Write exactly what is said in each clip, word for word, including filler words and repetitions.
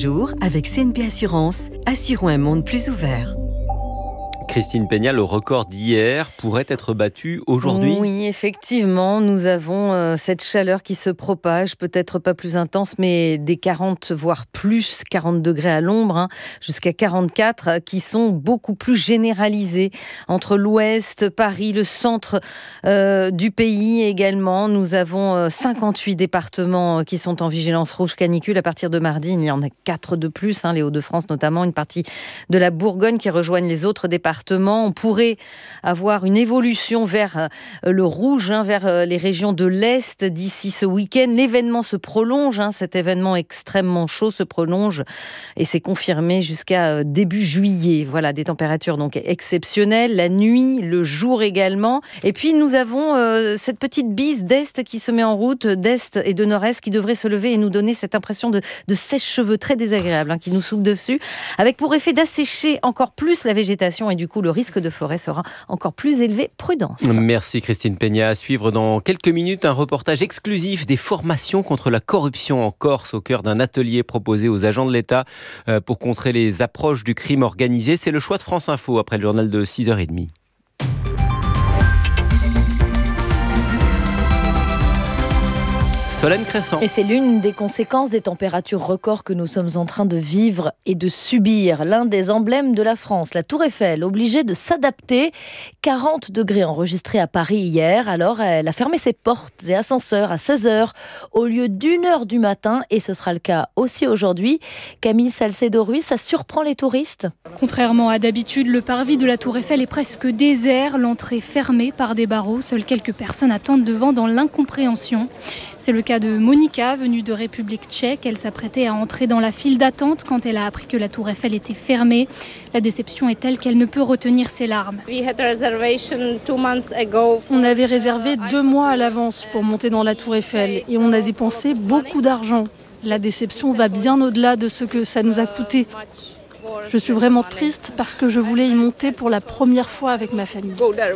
jour, avec C N P Assurance, assurons un monde plus ouvert. Christine Peña, le record d'hier pourrait être battu aujourd'hui ? Oui, effectivement, nous avons euh, cette chaleur qui se propage, peut-être pas plus intense, mais des quarante, voire plus, quarante degrés à l'ombre, hein, jusqu'à quarante-quatre, qui sont beaucoup plus généralisées entre l'ouest, Paris, le centre euh, du pays également. Nous avons euh, cinquante-huit départements qui sont en vigilance rouge canicule. À partir de mardi, il y en a quatre de plus, hein, les Hauts-de-France notamment, une partie de la Bourgogne qui rejoignent les autres départements. On pourrait avoir une évolution vers le rouge, hein, vers les régions de l'Est d'ici ce week-end. L'événement se prolonge, hein, cet événement extrêmement chaud se prolonge et c'est confirmé jusqu'à début juillet. Voilà, des températures donc exceptionnelles, la nuit, le jour également. Et puis nous avons euh, cette petite bise d'Est qui se met en route, d'Est et de Nord-Est, qui devrait se lever et nous donner cette impression de, de sèche-cheveux très désagréable, hein, qui nous souffle dessus, avec pour effet d'assécher encore plus la végétation et du coup le risque de forêt sera encore plus élevé. Prudence. Merci Christine Peña. À suivre dans quelques minutes un reportage exclusif des formations contre la corruption en Corse au cœur d'un atelier proposé aux agents de l'État pour contrer les approches du crime organisé. C'est le choix de France Info après le journal de six heures trente. Solène Crescent. Et c'est l'une des conséquences des températures records que nous sommes en train de vivre et de subir. L'un des emblèmes de la France, la Tour Eiffel, obligée de s'adapter. quarante degrés enregistrés à Paris hier. Alors, elle a fermé ses portes et ascenseurs à seize heures au lieu d'une heure du matin. Et ce sera le cas aussi aujourd'hui. Camille Salcedo-Ruiz, ça surprend les touristes ? Contrairement à d'habitude, le parvis de la Tour Eiffel est presque désert. L'entrée fermée par des barreaux. Seules quelques personnes attendent devant dans l'incompréhension. C'est le cas de Monika, venue de République tchèque. Elle s'apprêtait à entrer dans la file d'attente quand elle a appris que la Tour Eiffel était fermée. La déception est telle qu'elle ne peut retenir ses larmes. On avait réservé deux mois à l'avance pour monter dans la Tour Eiffel et on a dépensé beaucoup d'argent. La déception va bien au-delà de ce que ça nous a coûté. Je suis vraiment triste parce que je voulais y monter pour la première fois avec ma famille.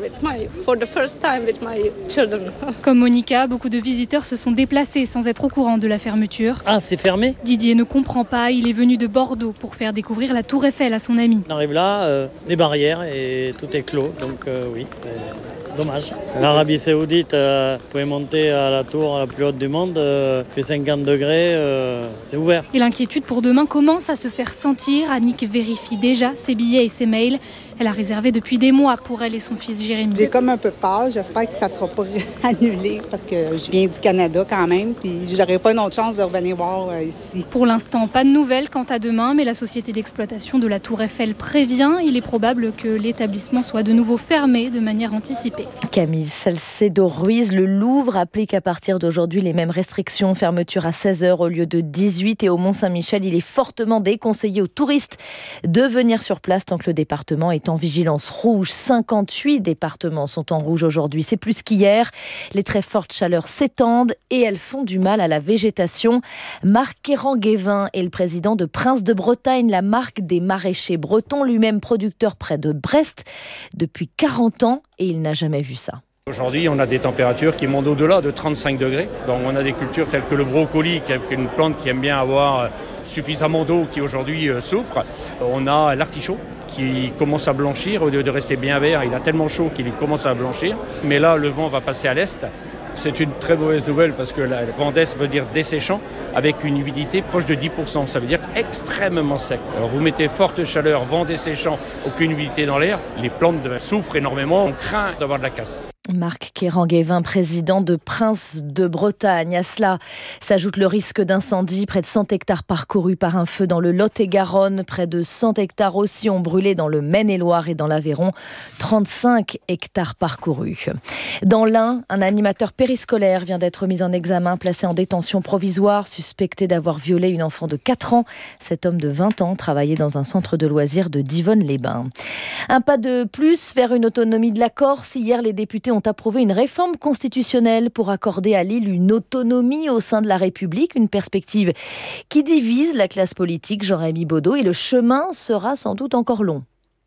Comme Monika, beaucoup de visiteurs se sont déplacés sans être au courant de la fermeture. Ah, c'est fermé ? Didier ne comprend pas, il est venu de Bordeaux pour faire découvrir la Tour Eiffel à son ami. On arrive là, euh, les barrières et tout est clos, donc euh, oui. Dommage. L'Arabie Saoudite, euh, vous pouvez monter à la tour la plus haute du monde, euh, fait cinquante degrés, euh, c'est ouvert. Et l'inquiétude pour demain commence à se faire sentir. Annick vérifie déjà ses billets et ses mails. Elle a réservé depuis des mois pour elle et son fils Jérémy. J'ai comme un peu peur, j'espère que ça ne sera pas annulé parce que je viens du Canada quand même, puis j'aurai pas une autre chance de revenir voir euh, ici. Pour l'instant, pas de nouvelles quant à demain, mais la société d'exploitation de la Tour Eiffel prévient. Il est probable que l'établissement soit de nouveau fermé de manière anticipée. Camille Salcedo-Ruiz, le Louvre applique à partir d'aujourd'hui les mêmes restrictions, fermeture à seize heures au lieu de dix-huit, et au Mont-Saint-Michel, il est fortement déconseillé aux touristes de venir sur place tant que le département est en vigilance rouge. cinquante-huit départements sont en rouge aujourd'hui, c'est plus qu'hier. Les très fortes chaleurs s'étendent et elles font du mal à la végétation. Marc Kéran-Guévin est le président de Princes de Bretagne, la marque des maraîchers bretons, lui-même producteur près de Brest depuis quarante ans, et il n'a jamais vu ça. Aujourd'hui, on a des températures qui montent au-delà de trente-cinq degrés. Donc on a des cultures telles que le brocoli, qui est une plante qui aime bien avoir suffisamment d'eau, qui aujourd'hui souffre. On a l'artichaut qui commence à blanchir au lieu de rester bien vert. Il a tellement chaud qu'il commence à blanchir. Mais là, le vent va passer à l'est. C'est une très mauvaise nouvelle parce que le vent d'est veut dire desséchant avec une humidité proche de dix pour cent. Ça veut dire extrêmement sec. Alors vous mettez forte chaleur, vent desséchant, aucune humidité dans l'air. Les plantes souffrent énormément. On craint d'avoir de la casse. Marc Kéran-Guévin, président de Princes de Bretagne. À cela s'ajoute le risque d'incendie. Près de cent hectares parcourus par un feu dans le Lot-et-Garonne. Près de cent hectares aussi ont brûlé dans le Maine-et-Loire et dans l'Aveyron. trente-cinq hectares parcourus. Dans l'Ain, un animateur périscolaire vient d'être mis en examen, placé en détention provisoire, suspecté d'avoir violé une enfant de quatre ans. Cet homme de vingt ans travaillait dans un centre de loisirs de Divonne-les-Bains. Un pas de plus vers une autonomie de la Corse. Hier, les députés ont approuvé une réforme constitutionnelle pour accorder à l'île une autonomie au sein de la République, une perspective qui divise la classe politique, Jean-Rémy Baudot, et le chemin sera sans doute encore long.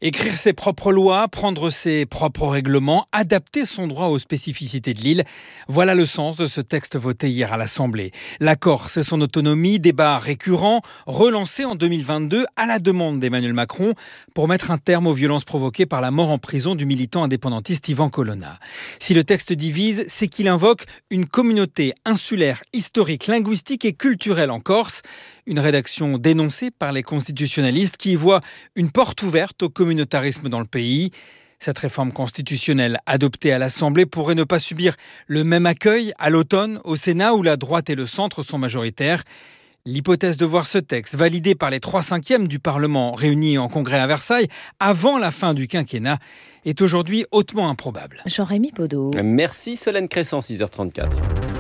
Écrire ses propres lois, prendre ses propres règlements, adapter son droit aux spécificités de l'île. Voilà le sens de ce texte voté hier à l'Assemblée. La Corse et son autonomie, débat récurrent, relancé en deux mille vingt-deux à la demande d'Emmanuel Macron pour mettre un terme aux violences provoquées par la mort en prison du militant indépendantiste Ivan Colonna. Si le texte divise, c'est qu'il invoque une communauté insulaire, historique, linguistique et culturelle en Corse. Une rédaction dénoncée par les constitutionnalistes qui y voient une porte ouverte au communautarisme dans le pays. Cette réforme constitutionnelle adoptée à l'Assemblée pourrait ne pas subir le même accueil à l'automne au Sénat où la droite et le centre sont majoritaires. L'hypothèse de voir ce texte validé par les trois cinquièmes du Parlement réunis en congrès à Versailles avant la fin du quinquennat est aujourd'hui hautement improbable. Jean-Rémy Podo. Merci Solène Crescent, six heures trente-quatre.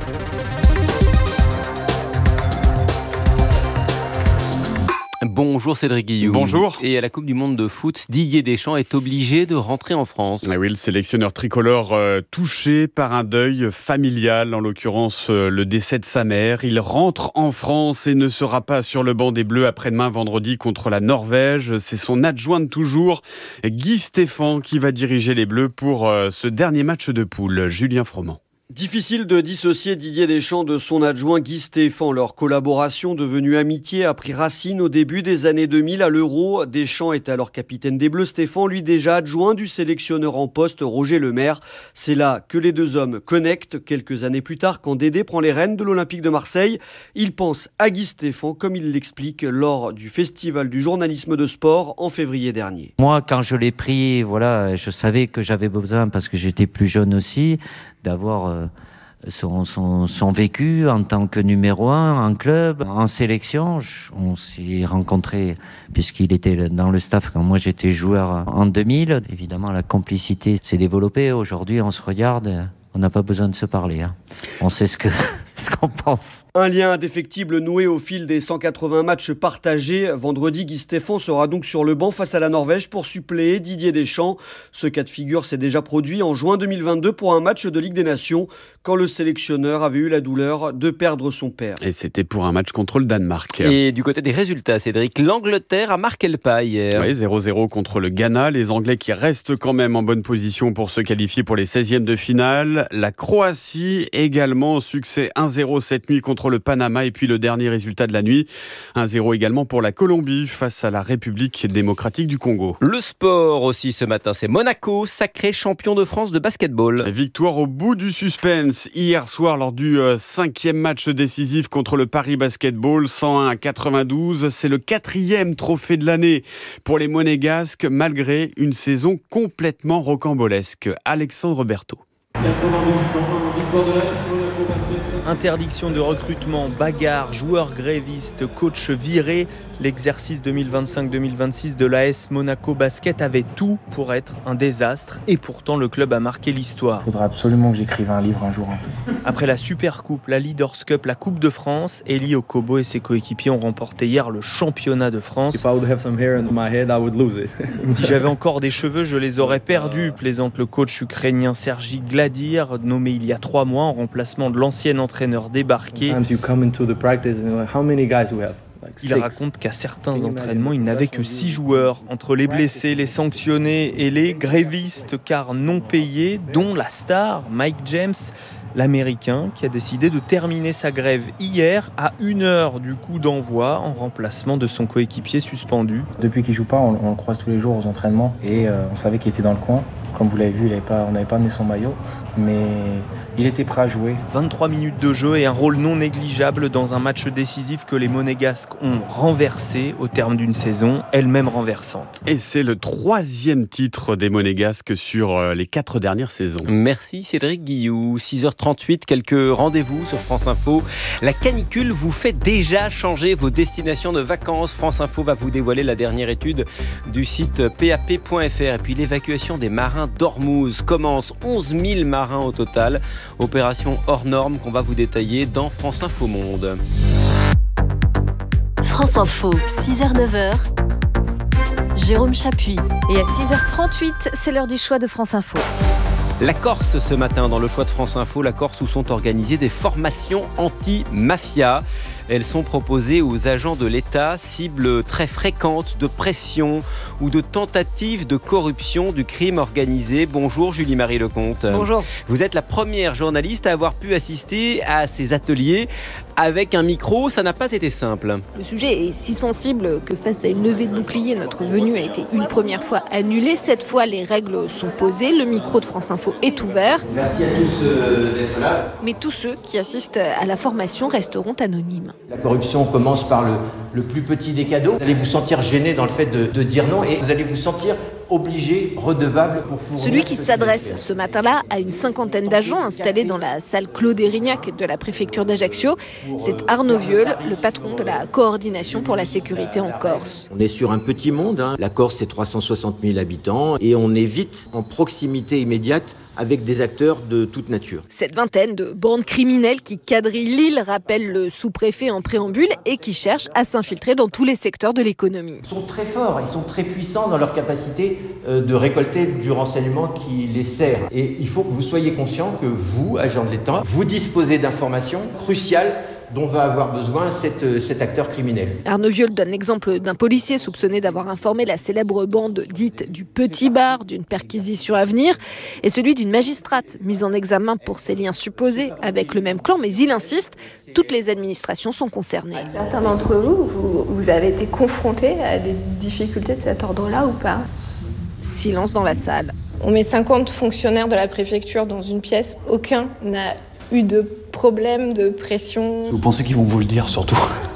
Bonjour Cédric Guillaume. Bonjour. Et à la Coupe du Monde de foot, Didier Deschamps est obligé de rentrer en France. Ah oui, le sélectionneur tricolore euh, touché par un deuil familial, en l'occurrence euh, le décès de sa mère. Il rentre en France et ne sera pas sur le banc des Bleus après-demain vendredi contre la Norvège. C'est son adjoint de toujours, Guy Stéphane, qui va diriger les Bleus pour euh, ce dernier match de poule. Julien Froment. Difficile de dissocier Didier Deschamps de son adjoint Guy Stéphane. Leur collaboration devenue amitié a pris racine au début des années deux mille à l'Euro. Deschamps est alors capitaine des Bleus. Stéphane, lui, déjà adjoint du sélectionneur en poste Roger Lemaire. C'est là que les deux hommes connectent. Quelques années plus tard, quand Dédé prend les rênes de l'Olympique de Marseille, il pense à Guy Stéphane, comme il l'explique lors du Festival du journalisme de sport en février dernier. Moi, quand je l'ai pris, voilà, je savais que j'avais besoin, parce que j'étais plus jeune aussi, d'avoir euh, son, son, son vécu en tant que numéro un en club, en sélection. On s'est rencontrés puisqu'il était dans le staff quand moi j'étais joueur en deux mille. Évidemment, la complicité s'est développée. Aujourd'hui, on se regarde, on n'a pas besoin de se parler. Hein. On sait ce que... ce qu'on pense. Un lien indéfectible noué au fil des cent quatre-vingts matchs partagés. Vendredi, Guy Stéphane sera donc sur le banc face à la Norvège pour suppléer Didier Deschamps. Ce cas de figure s'est déjà produit en juin deux mille vingt-deux pour un match de Ligue des Nations, quand le sélectionneur avait eu la douleur de perdre son père. Et c'était pour un match contre le Danemark. Et du côté des résultats, Cédric, l'Angleterre a marqué le pas hier. Oui, zéro zéro contre le Ghana. Les Anglais qui restent quand même en bonne position pour se qualifier pour les seizièmes de finale. La Croatie également, succès un zéro cette nuit contre le Panama, et puis le dernier résultat de la nuit, un zéro également pour la Colombie face à la République démocratique du Congo. Le sport aussi ce matin, c'est Monaco, sacré champion de France de basketball. Victoire au bout du suspense hier soir lors du euh, cinquième match décisif contre le Paris Basketball, cent un à quatre-vingt-douze. C'est le quatrième trophée de l'année pour les Monégasques, malgré une saison complètement rocambolesque. Alexandre Berthaud. Interdiction de recrutement, bagarre, joueurs grévistes, coach viré. L'exercice deux mille vingt-cinq deux mille vingt-six de l'A S Monaco Basket avait tout pour être un désastre. Et pourtant, le club a marqué l'histoire. Il faudra absolument que j'écrive un livre un jour. Après la Super Coupe, la Leaders Cup, la Coupe de France, Eli Okobo et ses coéquipiers ont remporté hier le championnat de France. Si j'avais encore des cheveux, je les aurais perdus, plaisante le coach ukrainien Sergi Gladir, nommé il y a trois mois en remplacement de l'ancien entraîneur débarqué. Il raconte qu'à certains entraînements, il n'avait que six joueurs. Entre les blessés, les sanctionnés et les grévistes car non payés, dont la star Mike James, l'Américain, qui a décidé de terminer sa grève hier à une heure du coup d'envoi en remplacement de son coéquipier suspendu. Depuis qu'il ne joue pas, on, on le croise tous les jours aux entraînements et euh, on savait qu'il était dans le coin. Comme vous l'avez vu, il avait pas, on n'avait pas amené son maillot, mais il était prêt à jouer. vingt-trois minutes de jeu et un rôle non négligeable dans un match décisif que les Monégasques ont renversé au terme d'une saison, elle-même renversante. Et c'est le troisième titre des Monégasques sur les quatre dernières saisons. Merci Cédric Guillou. six heures trente-huit, quelques rendez-vous sur France Info. La canicule vous fait déjà changer vos destinations de vacances. France Info va vous dévoiler la dernière étude du site p a p point f r. Et puis l'évacuation des marins d'Ormuz commence. onze mille marins au total. Opération hors norme qu'on va vous détailler dans France Info Monde. France Info, six heures neuf heures. Jérôme Chapuis. Et à six heures trente-huit, c'est l'heure du choix de France Info. La Corse ce matin, dans le choix de France Info, la Corse où sont organisées des formations anti-mafia. Elles sont proposées aux agents de l'État, cible très fréquente de pression ou de tentative de corruption du crime organisé. Bonjour Julie-Marie Lecomte. Bonjour. Vous êtes la première journaliste à avoir pu assister à ces ateliers avec un micro. Ça n'a pas été simple. Le sujet est si sensible que face à une levée de bouclier, notre venue a été une première fois annulée. Cette fois, les règles sont posées. Le micro de France Info est ouvert. Merci à tous euh, d'être là. Mais tous ceux qui assistent à la formation resteront anonymes. La corruption commence par le, le plus petit des cadeaux. Vous allez vous sentir gêné dans le fait de, de dire non et vous allez vous sentir obligé, redevable pour fournir. Celui qui s'adresse ce matin-là à une cinquantaine d'agents installés dans la salle Claude Érignac de la préfecture d'Ajaccio, c'est Arnaud Vieul, le patron de la coordination pour la sécurité en Corse. On est sur un petit monde, hein. La Corse c'est trois cent soixante mille habitants et on est vite en proximité immédiate avec des acteurs de toute nature. Cette vingtaine de bandes criminelles qui quadrillent l'île rappellent le sous-préfet en préambule et qui cherchent à s'infiltrer dans tous les secteurs de l'économie. Ils sont très forts, ils sont très puissants dans leur capacité de récolter du renseignement qui les sert. Et il faut que vous soyez conscient que vous, agents de l'État, vous disposez d'informations cruciales dont va avoir besoin cet, cet acteur criminel. Arnaud Vieul donne l'exemple d'un policier soupçonné d'avoir informé la célèbre bande dite du Petit Bar d'une perquisition à venir et celui d'une magistrate mise en examen pour ses liens supposés avec le même clan, mais il insiste, toutes les administrations sont concernées. Certains d'entre vous, vous, vous avez été confrontés à des difficultés de cet ordre-là ou pas ? Silence dans la salle. On met cinquante fonctionnaires de la préfecture dans une pièce, aucun n'a eu de problème, de pression. Vous pensez qu'ils vont vous le dire surtout?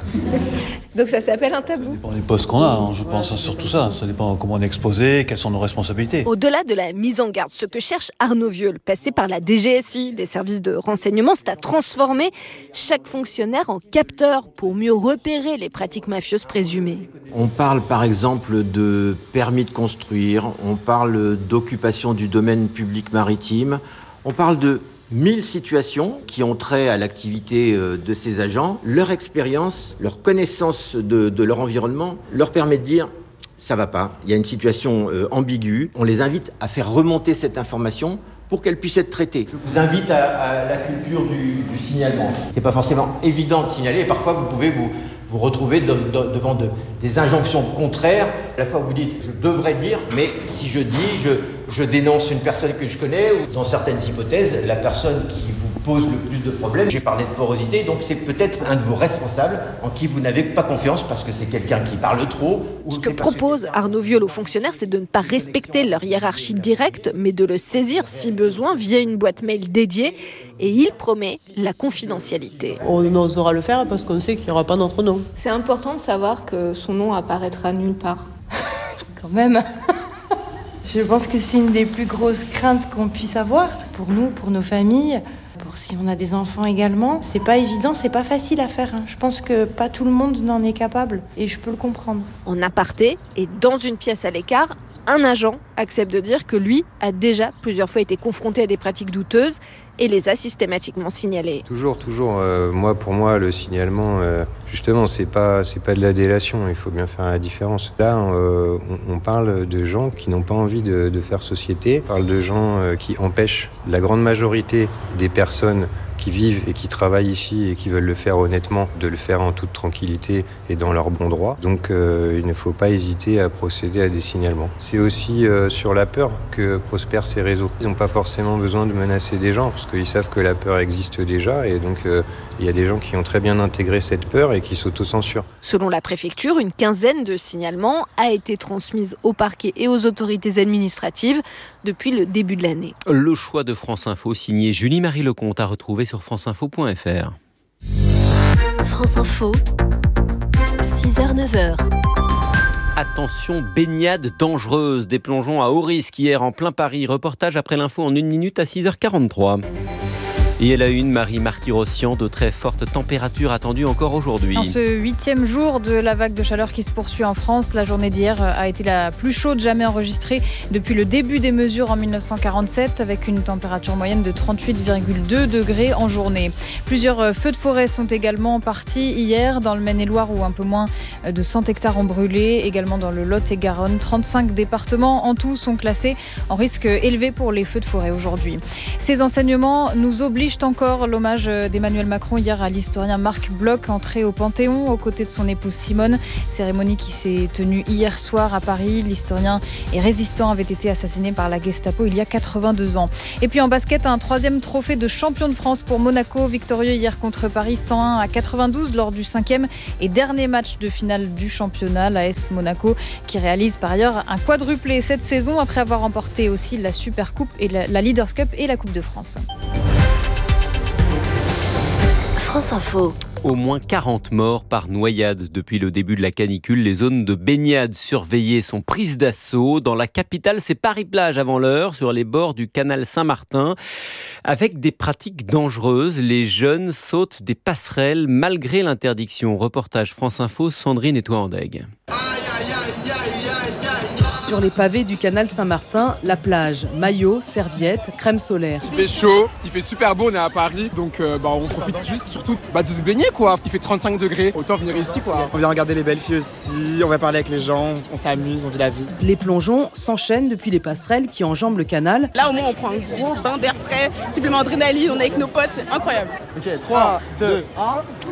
Donc ça s'appelle un tabou. Ça dépend des postes qu'on a, hein, je pense surtout ça. Ça dépend comment on est exposé, quelles sont nos responsabilités. Au-delà de la mise en garde, ce que cherche Arnaud Vieul, passé par la D G S I, les services de renseignement, c'est à transformer chaque fonctionnaire en capteur pour mieux repérer les pratiques mafieuses présumées. On parle par exemple de permis de construire, on parle d'occupation du domaine public maritime, on parle de mille situations qui ont trait à l'activité de ces agents. Leur expérience, leur connaissance de, de leur environnement leur permet de dire « ça va pas, il y a une situation euh, ambiguë ». On les invite à faire remonter cette information pour qu'elle puisse être traitée. Je vous invite à, à la culture du, du signalement. C'est pas forcément évident de signaler et parfois vous pouvez vous vous retrouver de, de, devant de, des injonctions contraires. À la fois vous dites « je devrais dire », mais si je dis, je, je dénonce une personne que je connais, ou dans certaines hypothèses, la personne qui vous pose le plus de problèmes. J'ai parlé de porosité, donc c'est peut-être un de vos responsables en qui vous n'avez pas confiance parce que c'est quelqu'un qui parle trop. Ou Ce que propose Arnaud Vieul aux fonctionnaires, c'est de ne pas respecter leur hiérarchie directe, mais de le saisir si besoin via une boîte mail dédiée. Et il promet la confidentialité. On osera le faire parce qu'on sait qu'il n'y aura pas notre nom. C'est important de savoir que son nom apparaîtra nulle part. Quand même. Je pense que c'est une des plus grosses craintes qu'on puisse avoir pour nous, pour nos familles, pour si on a des enfants également. C'est pas évident, c'est pas facile à faire. Hein. Je pense que pas tout le monde n'en est capable et je peux le comprendre. En aparté et dans une pièce à l'écart, un agent accepte de dire que lui a déjà plusieurs fois été confronté à des pratiques douteuses et les a systématiquement signalées. Toujours, toujours. Euh, moi, pour moi, le signalement, euh, justement, c'est pas, c'est pas de la délation. Il faut bien faire la différence. Là, euh, on, on parle de gens qui n'ont pas envie de, de faire société. On parle de gens euh, qui empêchent la grande majorité des personnes qui vivent et qui travaillent ici et qui veulent le faire honnêtement, de le faire en toute tranquillité et dans leur bon droit. Donc euh, il ne faut pas hésiter à procéder à des signalements. C'est aussi euh, sur la peur que prospèrent ces réseaux. Ils n'ont pas forcément besoin de menacer des gens parce qu'ils savent que la peur existe déjà et donc euh, il y a des gens qui ont très bien intégré cette peur et qui s'autocensurent. Selon la préfecture, une quinzaine de signalements a été transmise au parquet et aux autorités administratives depuis le début de l'année. Le choix de France Info, signé Julie-Marie Lecomte, à retrouver sur franceinfo point f r. France Info, six heures neuf heures. Attention, baignade dangereuse. Des plongeons à haut risque hier en plein Paris. Reportage après l'info en une minute à six heures quarante-trois. Et à la une, Marie Marty-Rossian, de très fortes températures attendues encore aujourd'hui. En ce huitième jour de la vague de chaleur qui se poursuit en France, la journée d'hier a été la plus chaude jamais enregistrée depuis le début des mesures en dix-neuf cent quarante-sept, avec une température moyenne de trente-huit virgule deux degrés en journée. Plusieurs feux de forêt sont également partis hier dans le Maine-et-Loire, où un peu moins de cent hectares ont brûlé. Également dans le Lot-et-Garonne, trente-cinq départements en tout sont classés en risque élevé pour les feux de forêt aujourd'hui. Ces enseignements nous obligent Licht encore, l'hommage d'Emmanuel Macron hier à l'historien Marc Bloch, entré au Panthéon aux côtés de son épouse Simone. Cérémonie qui s'est tenue hier soir à Paris. L'historien et résistant avait été assassiné par la Gestapo il y a quatre-vingt-deux ans. Et puis en basket, un troisième trophée de champion de France pour Monaco, victorieux hier contre Paris cent un à quatre-vingt-douze lors du cinquième et dernier match de finale du championnat. L'A S Monaco qui réalise par ailleurs un quadruplé cette saison après avoir remporté aussi la Supercoupe et la, la Leaders Cup et la Coupe de France. France Info. Au moins quarante morts par noyade depuis le début de la canicule. Les zones de baignade surveillées sont prises d'assaut. Dans la capitale, c'est Paris-Plage avant l'heure, sur les bords du canal Saint-Martin, avec des pratiques dangereuses. Les jeunes sautent des passerelles malgré l'interdiction. Reportage France Info, Sandrine Etouandeg. Sur les pavés du canal Saint-Martin, la plage, maillot, serviette, crème solaire. Il fait chaud, il fait super beau, on est à Paris, donc euh, bah, on profite juste surtout bah, de se baigner quoi. Il fait trente-cinq degrés, autant venir ici quoi. On vient regarder les belles filles aussi, on va parler avec les gens, on s'amuse, on vit la vie. Les plongeons s'enchaînent depuis les passerelles qui enjambent le canal. Là au moins on prend un gros bain d'air frais, supplément d'adrénaline, on est avec nos potes, c'est incroyable. Ok, trois, deux, un. Ok,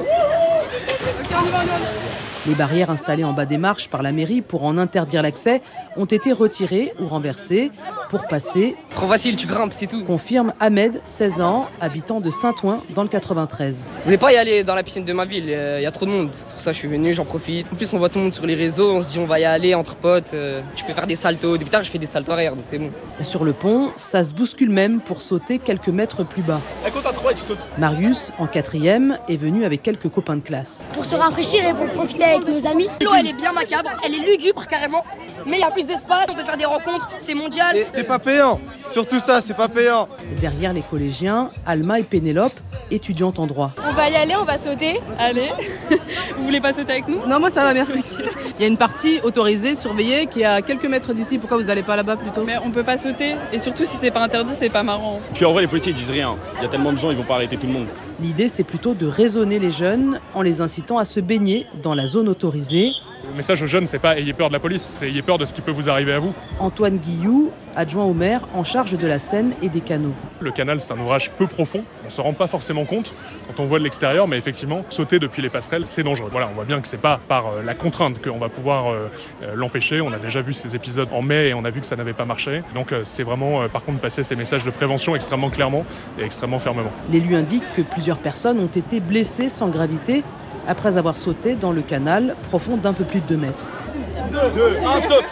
on y va, on y va. Les barrières installées en bas des marches par la mairie pour en interdire l'accès ont été retirées ou renversées pour passer. Trop facile, tu grimpes, c'est tout. Confirme Ahmed, seize ans, habitant de Saint-Ouen dans le quatre-vingt-treize. Je voulais pas y aller dans la piscine de ma ville, il y a trop de monde. C'est pour ça que je suis venu, j'en profite. En plus, on voit tout le monde sur les réseaux, on se dit on va y aller entre potes. Tu peux faire des saltos. Depuis tard, je fais des saltos arrière, donc c'est bon. Sur le pont, ça se bouscule même pour sauter quelques mètres plus bas. La compte à trois et tu sautes. Marius, en quatrième, est venu avec quelques copains de classe. Pour se rafraîchir et pour profiter avec nos amis. L'eau, elle est bien macabre, elle est lugubre carrément, mais il y a plus d'espace, on peut faire des rencontres, c'est mondial. Et c'est pas payant, surtout ça, c'est pas payant. Derrière les collégiens, Alma et Pénélope, étudiantes en droit. On va y aller, on va sauter. Allez, vous voulez pas sauter avec nous? Non, moi ça va, merci. Il y a une partie autorisée, surveillée, qui est à quelques mètres d'ici, pourquoi vous allez pas là-bas plutôt? Mais on peut pas sauter, et surtout si c'est pas interdit, c'est pas marrant. Puis en vrai, les policiers ils disent rien, il y a tellement de gens, ils vont pas arrêter tout le monde. L'idée, c'est plutôt de raisonner les jeunes en les incitant à se baigner dans la zone autorisée. Le message aux jeunes, c'est pas ayez peur de la police, c'est ayez peur de ce qui peut vous arriver à vous. Antoine Guilloux, adjoint au maire en charge de la Seine et des canaux. Le canal, c'est un ouvrage peu profond, on ne se rend pas forcément compte quand on voit de l'extérieur, mais effectivement, sauter depuis les passerelles, c'est dangereux. Voilà, on voit bien que c'est pas par euh, la contrainte qu'on va pouvoir euh, euh, l'empêcher. On a déjà vu ces épisodes en mai et on a vu que ça n'avait pas marché. Donc euh, c'est vraiment, euh, par contre, passer ces messages de prévention extrêmement clairement et extrêmement fermement. L'élu indique que plusieurs personnes ont été blessées sans gravité après avoir sauté dans le canal profond d'un peu plus de deux mètres. deux, deux, un, top.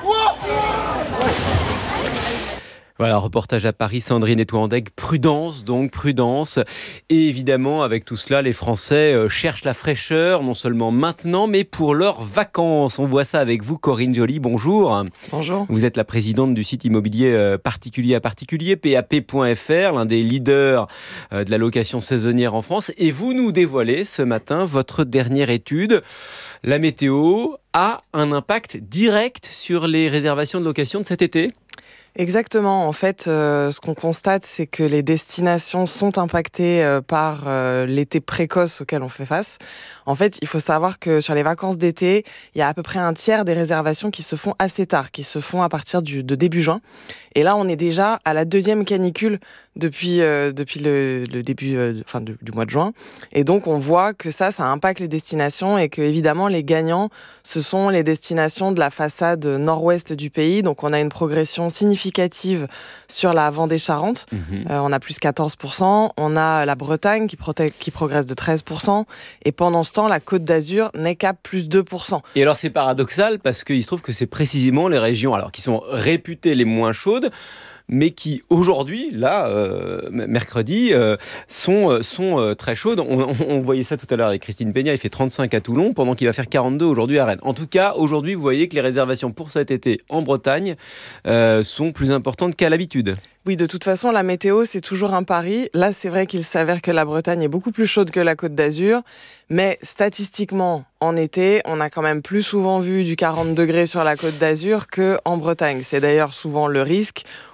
Voilà, reportage à Paris, Sandrine Etouandeg. Prudence, donc prudence. Et évidemment, avec tout cela, les Français euh, cherchent la fraîcheur, non seulement maintenant, mais pour leurs vacances. On voit ça avec vous, Corinne Joly. Bonjour. Bonjour. Vous êtes la présidente du site immobilier euh, particulier à particulier, P A P point F R, l'un des leaders euh, de la location saisonnière en France. Et vous nous dévoilez ce matin votre dernière étude. La météo a un impact direct sur les réservations de location de cet été ? Exactement. En fait, euh, ce qu'on constate, c'est que les destinations sont impactées euh, par euh, l'été précoce auquel on fait face. En fait, il faut savoir que sur les vacances d'été, il y a à peu près un tiers des réservations qui se font assez tard, qui se font à partir du, de début juin. Et là, on est déjà à la deuxième canicule depuis, euh, depuis le, le début euh, enfin, du, du mois de juin. Et donc, on voit que ça, ça impacte les destinations et que, évidemment, les gagnants, ce sont les destinations de la façade nord-ouest du pays. Donc, on a une progression significative sur la Vendée-Charente. Mmh. Euh, on a plus quatorze pour cent. On a la Bretagne qui, prote- qui progresse de treize pour cent. Et pendant ce temps, la Côte d'Azur n'est qu'à plus deux pour cent. Et alors, c'est paradoxal parce qu'il se trouve que c'est précisément les régions alors, qui sont réputées les moins chaudes, mais qui aujourd'hui, là, euh, mercredi, euh, sont, sont euh, très chaudes. On, on, on voyait ça tout à l'heure avec Christine Peña, il fait trente-cinq à Toulon, pendant qu'il va faire quarante-deux aujourd'hui à Rennes. En tout cas, aujourd'hui, vous voyez que les réservations pour cet été en Bretagne euh, sont plus importantes qu'à l'habitude. Oui, de toute façon, la météo, c'est toujours un pari. Là, c'est vrai qu'il s'avère que la Bretagne est beaucoup plus chaude que la Côte d'Azur. Mais statistiquement, en été, on a quand même plus souvent vu du quarante degrés sur la Côte d'Azur qu'en Bretagne. C'est d'ailleurs souvent le risque.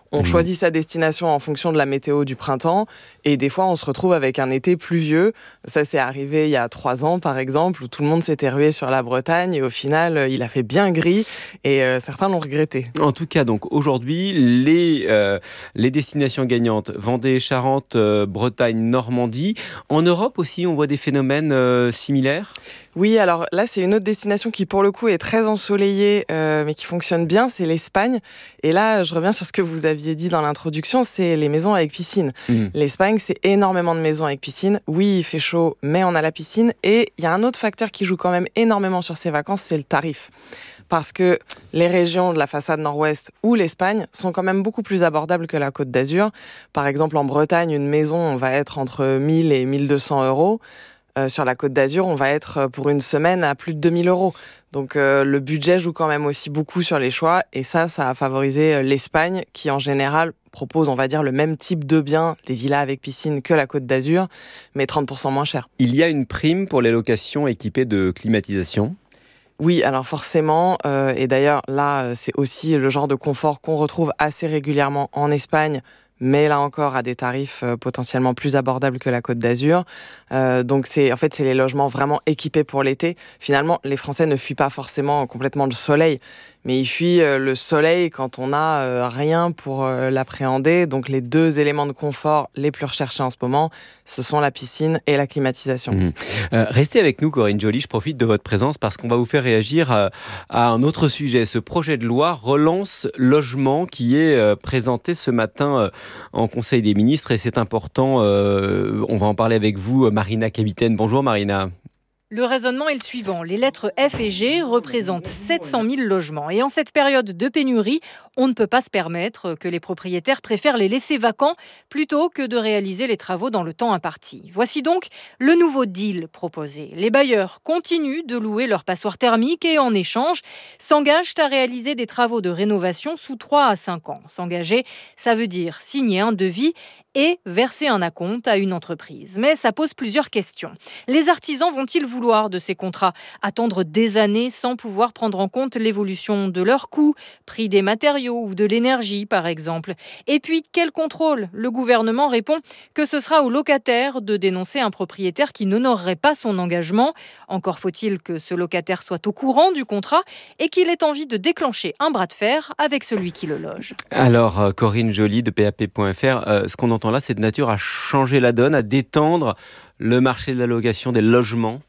On Mmh. choisit sa destination en fonction de la météo du printemps et des fois on se retrouve avec un été pluvieux. Ça s'est arrivé il y a trois ans par exemple où tout le monde s'était rué sur la Bretagne et au final il a fait bien gris et euh, certains l'ont regretté. En tout cas, donc aujourd'hui, les, euh, les destinations gagnantes, Vendée, Charente, euh, Bretagne, Normandie. En Europe aussi, on voit des phénomènes euh, similaires ? Oui, alors là, c'est une autre destination qui, pour le coup, est très ensoleillée, euh, mais qui fonctionne bien, c'est l'Espagne. Et là, je reviens sur ce que vous aviez dit dans l'introduction, c'est les maisons avec piscine. Mmh. L'Espagne, c'est énormément de maisons avec piscine. Oui, il fait chaud, mais on a la piscine. Et il y a un autre facteur qui joue quand même énormément sur ces vacances, c'est le tarif. Parce que les régions de la façade nord-ouest ou l'Espagne sont quand même beaucoup plus abordables que la Côte d'Azur. Par exemple, en Bretagne, une maison va être entre mille et mille deux cents euros. Euh, sur la Côte d'Azur, on va être pour une semaine à plus de deux mille euros. Donc euh, le budget joue quand même aussi beaucoup sur les choix. Et ça, ça a favorisé l'Espagne qui, en général, propose, on va dire, le même type de biens, des villas avec piscine, que la Côte d'Azur, mais trente pour cent moins cher. Il y a une prime pour les locations équipées de climatisation ? Oui, alors forcément, euh, et d'ailleurs là, c'est aussi le genre de confort qu'on retrouve assez régulièrement en Espagne, mais là encore à des tarifs euh, potentiellement plus abordables que la Côte d'Azur. Euh, donc c'est, en fait, c'est les logements vraiment équipés pour l'été. Finalement, les Français ne fuient pas forcément complètement le soleil, mais ils fuient euh, le soleil quand on n'a euh, rien pour euh, l'appréhender. Donc les deux éléments de confort les plus recherchés en ce moment, ce sont la piscine et la climatisation. Mmh. Euh, restez avec nous, Corinne Joly, je profite de votre présence parce qu'on va vous faire réagir à, à un autre sujet. Ce projet de loi Relance Logement qui est euh, présenté ce matin euh, en Conseil des ministres et c'est important, euh, on va en parler avec vous, Marina Capitaine. Bonjour Marina. Le raisonnement est le suivant. Les lettres F et G représentent sept cent mille logements. Et en cette période de pénurie, on ne peut pas se permettre que les propriétaires préfèrent les laisser vacants plutôt que de réaliser les travaux dans le temps imparti. Voici donc le nouveau deal proposé. Les bailleurs continuent de louer leurs passoires thermiques et en échange s'engagent à réaliser des travaux de rénovation sous trois à cinq ans. S'engager, ça veut dire signer un devis et verser un acompte à une entreprise. Mais ça pose plusieurs questions. Les artisans vont-ils vouloir de ces contrats ? Attendre des années sans pouvoir prendre en compte l'évolution de leurs coûts, prix des matériaux ou de l'énergie par exemple ? Et puis, quel contrôle ? Le gouvernement répond que ce sera au locataire de dénoncer un propriétaire qui n'honorerait pas son engagement. Encore faut-il que ce locataire soit au courant du contrat et qu'il ait envie de déclencher un bras de fer avec celui qui le loge. Alors, Corinne Joly de P A P point F R, euh, ce qu'on entend là, c'est de nature à changer la donne, à détendre le marché de la location des logements.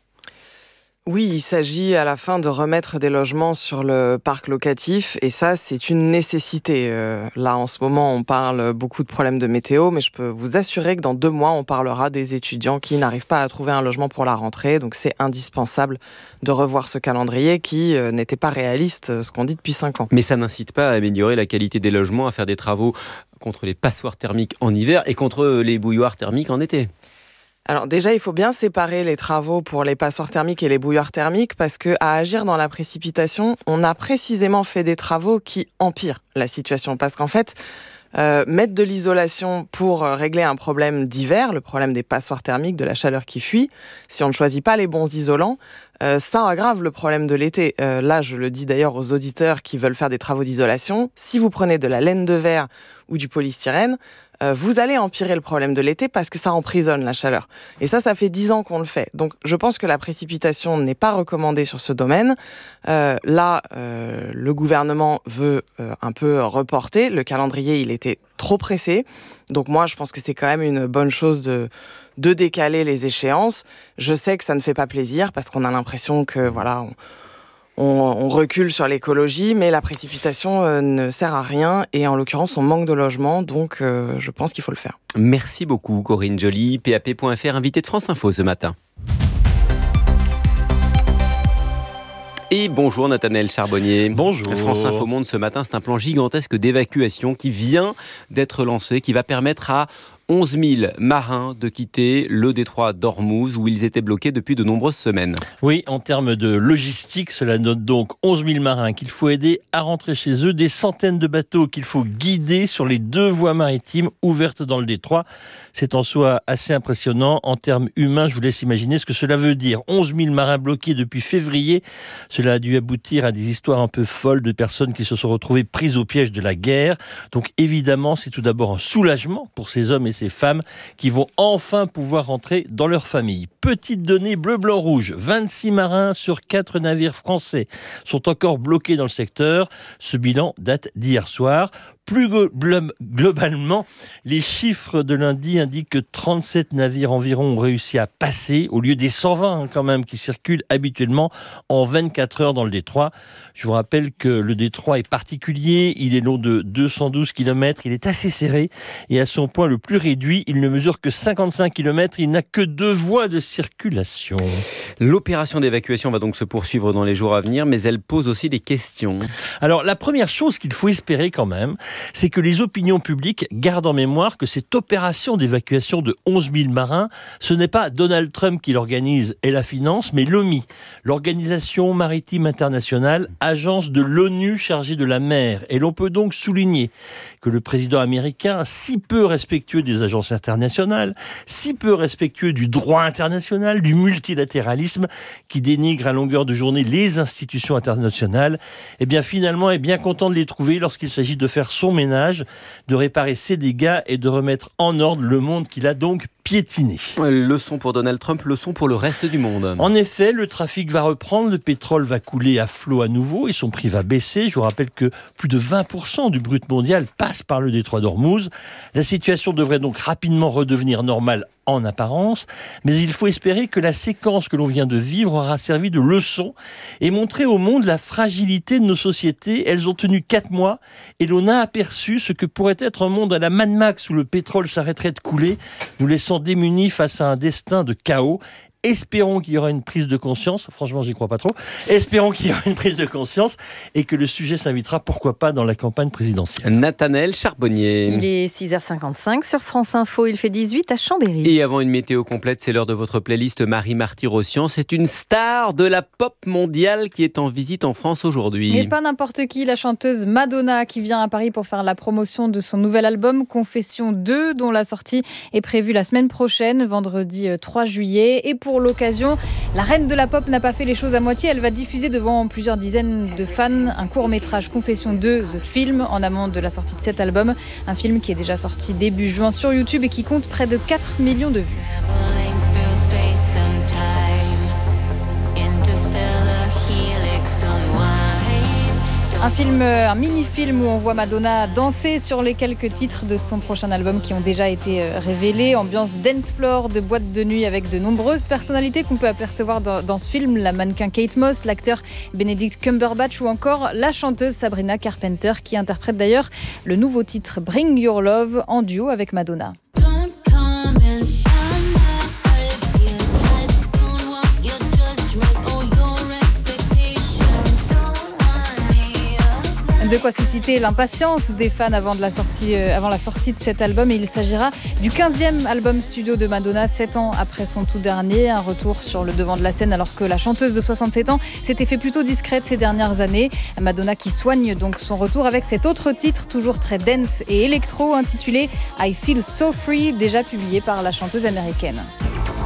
Oui, il s'agit à la fin de remettre des logements sur le parc locatif et ça, c'est une nécessité. Euh, là, en ce moment, on parle beaucoup de problèmes de météo, mais je peux vous assurer que dans deux mois, on parlera des étudiants qui n'arrivent pas à trouver un logement pour la rentrée. Donc, c'est indispensable de revoir ce calendrier qui euh, n'était pas réaliste, ce qu'on dit depuis cinq ans. Mais ça n'incite pas à améliorer la qualité des logements, à faire des travaux contre les passoires thermiques en hiver et contre les bouilloires thermiques en été. Alors déjà, il faut bien séparer les travaux pour les passoires thermiques et les bouilloires thermiques parce qu'à agir dans la précipitation, on a précisément fait des travaux qui empirent la situation. Parce qu'en fait, euh, mettre de l'isolation pour régler un problème d'hiver, le problème des passoires thermiques, de la chaleur qui fuit, si on ne choisit pas les bons isolants, euh, ça aggrave le problème de l'été. Euh, là, je le dis d'ailleurs aux auditeurs qui veulent faire des travaux d'isolation, si vous prenez de la laine de verre ou du polystyrène, Euh, vous allez empirer le problème de l'été parce que ça emprisonne la chaleur. Et ça, ça fait dix ans qu'on le fait. Donc, je pense que la précipitation n'est pas recommandée sur ce domaine. Euh, là, euh, le gouvernement veut euh, un peu reporter. Le calendrier, il était trop pressé. Donc, moi, je pense que c'est quand même une bonne chose de, de décaler les échéances. Je sais que ça ne fait pas plaisir parce qu'on a l'impression que, voilà... On, On, on recule sur l'écologie, mais la précipitation euh, ne sert à rien. Et en l'occurrence, on manque de logement, donc euh, je pense qu'il faut le faire. Merci beaucoup, Corinne Joly. P A P point F R, invitée de France Info ce matin. Et bonjour Nathanaël Charbonnier. Bonjour. France Info Monde ce matin, c'est un plan gigantesque d'évacuation qui vient d'être lancé, qui va permettre à onze mille marins de quitter le détroit d'Ormuz où ils étaient bloqués depuis de nombreuses semaines. Oui, en termes de logistique, cela note donc onze mille marins qu'il faut aider à rentrer chez eux, des centaines de bateaux qu'il faut guider sur les deux voies maritimes ouvertes dans le détroit. C'est en soi assez impressionnant. En termes humains, je vous laisse imaginer ce que cela veut dire. onze mille marins bloqués depuis février. Cela a dû aboutir à des histoires un peu folles de personnes qui se sont retrouvées prises au piège de la guerre. Donc évidemment, c'est tout d'abord un soulagement pour ces hommes et ces femmes qui vont enfin pouvoir rentrer dans leur famille. Petite donnée bleu, blanc, rouge. vingt-six marins sur quatre navires français sont encore bloqués dans le secteur. Ce bilan date d'hier soir. Plus globalement, les chiffres de lundi indiquent que trente-sept navires environ ont réussi à passer, au lieu des cent vingt quand même qui circulent habituellement en vingt-quatre heures dans le détroit. Je vous rappelle que le détroit est particulier, il est long de deux cent douze kilomètres, il est assez serré et à son point le plus réduit, il ne mesure que cinquante-cinq kilomètres, il n'a que deux voies de circulation. L'opération d'évacuation va donc se poursuivre dans les jours à venir, mais elle pose aussi des questions. Alors la première chose qu'il faut espérer quand même, c'est que les opinions publiques gardent en mémoire que cette opération d'évacuation de onze mille marins, ce n'est pas Donald Trump qui l'organise et la finance, mais l'O M I, l'Organisation maritime internationale, agence de l'ONU chargée de la mer. Et l'on peut donc souligner que le président américain, si peu respectueux des agences internationales, si peu respectueux du droit international, du multilatéralisme, qui dénigre à longueur de journée les institutions internationales, eh bien finalement est bien content de les trouver lorsqu'il s'agit de faire son ménage, de réparer ses dégâts et de remettre en ordre le monde qu'il a donc piétiné. Leçon pour Donald Trump, leçon pour le reste du monde. En effet, le trafic va reprendre, le pétrole va couler à flot à nouveau et son prix va baisser. Je vous rappelle que plus de vingt pour cent du brut mondial passe par le détroit d'Ormuz. La situation devrait donc rapidement redevenir normale en apparence, mais il faut espérer que la séquence que l'on vient de vivre aura servi de leçon et montré au monde la fragilité de nos sociétés. Elles ont tenu quatre mois et l'on a aperçu ce que pourrait être un monde à la Mad Max où le pétrole s'arrêterait de couler, nous laissant démunis face à un destin de chaos. Espérons qu'il y aura une prise de conscience. Franchement, j'y crois pas trop. Espérons qu'il y aura une prise de conscience et que le sujet s'invitera, pourquoi pas, dans la campagne présidentielle. Nathanaël Charbonnier. Il est six heures cinquante-cinq sur France Info. Il fait dix-huit à Chambéry. Et avant une météo complète, c'est l'heure de votre playlist Marie Martyr-Rossian. C'est une star de la pop mondiale qui est en visite en France aujourd'hui. Et pas n'importe qui, la chanteuse Madonna qui vient à Paris pour faire la promotion de son nouvel album Confession deux, dont la sortie est prévue la semaine prochaine, vendredi trois juillet. Et pour Pour l'occasion, la reine de la pop n'a pas fait les choses à moitié. Elle va diffuser devant plusieurs dizaines de fans un court-métrage Confession deux, The Film, en amont de la sortie de cet album. Un film qui est déjà sorti début juin sur YouTube et qui compte près de quatre millions de vues. Un film, un mini-film où on voit Madonna danser sur les quelques titres de son prochain album qui ont déjà été révélés. Ambiance dance floor, de boîte de nuit avec de nombreuses personnalités qu'on peut apercevoir dans, dans ce film. La mannequin Kate Moss, l'acteur Benedict Cumberbatch ou encore la chanteuse Sabrina Carpenter qui interprète d'ailleurs le nouveau titre Bring Your Love en duo avec Madonna. De quoi susciter l'impatience des fans avant, de la sortie, euh, avant la sortie de cet album. Et il s'agira du quinzième album studio de Madonna, sept ans après son tout dernier. Un retour sur le devant de la scène alors que la chanteuse de soixante-sept ans s'était fait plutôt discrète ces dernières années. Madonna qui soigne donc son retour avec cet autre titre, toujours très dance et électro, intitulé I Feel So Free, déjà publié par la chanteuse américaine.